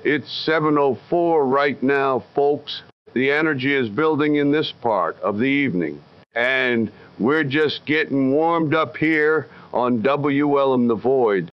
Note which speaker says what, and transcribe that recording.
Speaker 1: It's 7:04 right now, folks. The energy is building in this part of the evening, and we're just getting warmed up here on WLM The Void.